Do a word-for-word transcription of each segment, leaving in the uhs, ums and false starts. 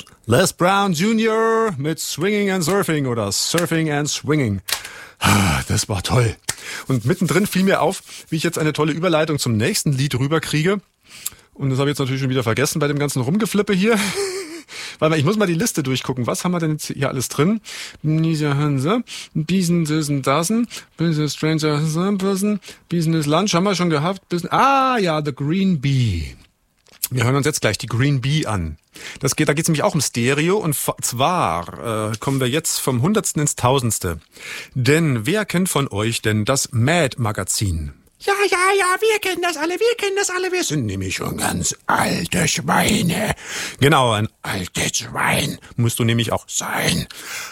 Les Brown Junior mit Swinging and Surfing oder Surfing and Swinging. Das war toll. Und mittendrin fiel mir auf, wie ich jetzt eine tolle Überleitung zum nächsten Lied rüberkriege. Und das habe ich jetzt natürlich schon wieder vergessen bei dem ganzen Rumgeflippe hier. Weil ich muss mal die Liste durchgucken. Was haben wir denn jetzt hier alles drin? Nisa Hansa, Business Dassen, Business Stranger Person, Business Lunch haben wir schon gehabt. Business, ah ja, The Green Bee. Wir hören uns jetzt gleich die Green Bee an. Das geht, da geht es nämlich auch um Stereo und zwar äh, kommen wir jetzt vom Hundertsten ins Tausendste. Denn wer kennt von euch denn das Mad-Magazin? Ja, ja, ja, wir kennen das alle, wir kennen das alle, wir sind nämlich schon ganz alte Schweine. Genau, ein altes Schwein musst du nämlich auch sein.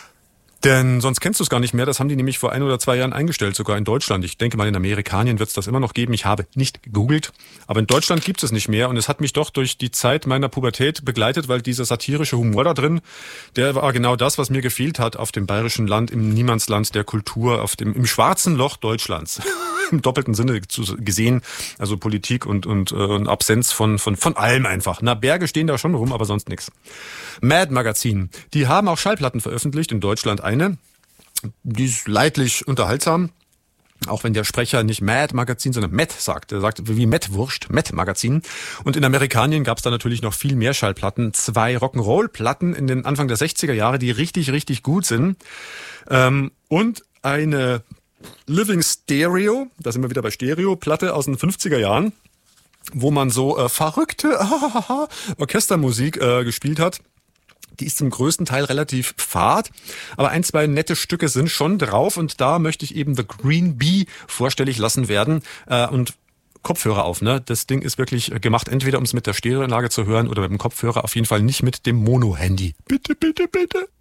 Denn sonst kennst du es gar nicht mehr. Das haben die nämlich vor ein oder zwei Jahren eingestellt, sogar in Deutschland. Ich denke mal, in Amerikanien wird es das immer noch geben. Ich habe nicht gegoogelt, aber in Deutschland gibt es nicht mehr. Und es hat mich doch durch die Zeit meiner Pubertät begleitet, weil dieser satirische Humor da drin, der war genau das, was mir gefehlt hat auf dem bayerischen Land, im Niemandsland der Kultur, auf dem im schwarzen Loch Deutschlands. Im doppelten Sinne zu, gesehen, also Politik und und, äh, und Absenz von von von allem einfach. Na, Berge stehen da schon rum, aber sonst nichts. Mad Magazin, die haben auch Schallplatten veröffentlicht, in Deutschland eine. Die ist leidlich unterhaltsam, auch wenn der Sprecher nicht Mad Magazin, sondern Met sagt. Er sagt wie Met-Wurst, Met Magazin. Und in Amerikanien gab es da natürlich noch viel mehr Schallplatten. Zwei Rock'n'Roll-Platten in den Anfang der sechziger Jahre, die richtig, richtig gut sind. Ähm, und eine Living Stereo, da sind wir wieder bei Stereo-Platte aus den fünfziger Jahren, wo man so äh, verrückte Orchestermusik äh, gespielt hat. Die ist zum größten Teil relativ fad, aber ein, zwei nette Stücke sind schon drauf und da möchte ich eben The Green Bee vorstellig lassen werden äh, und Kopfhörer auf, ne? Das Ding ist wirklich gemacht, entweder um es mit der Stereoanlage zu hören oder mit dem Kopfhörer, auf jeden Fall nicht mit dem Mono-Handy. Bitte, bitte, bitte.